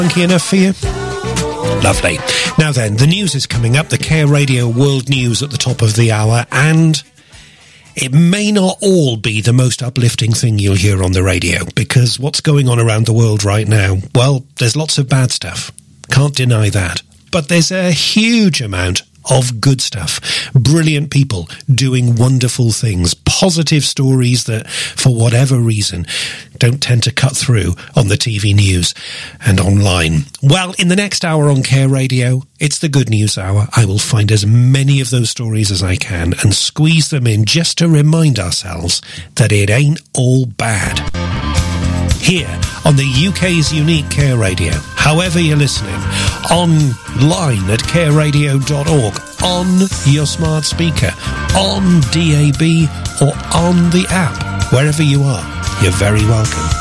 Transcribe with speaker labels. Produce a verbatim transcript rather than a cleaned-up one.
Speaker 1: Funky enough for you? Lovely. Now then, the news is coming up, the Care Radio World News at the top of the hour, and it may not all be the most uplifting thing you'll hear on the radio, because what's going on around the world right now, well, there's lots of bad stuff. Can't deny that. But there's a huge amount of good stuff. Brilliant people doing wonderful things. Positive stories that, for whatever reason, don't tend to cut through on the T V news and online. Well, in the next hour on Care Radio, it's the Good News Hour. I will find as many of those stories as I can and squeeze them in just to remind ourselves that it ain't all bad. Here on the U K's unique Care Radio, however you're listening, online at care radio dot org, on your smart speaker, on D A B, or on the app, wherever you are, you're very welcome.